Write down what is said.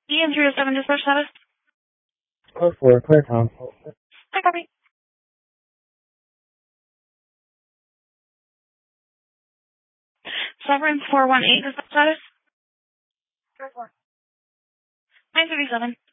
EM307 dispatch status. Code 4, clear com. Hi, copy. Sovereign 418 dispatch status. 937.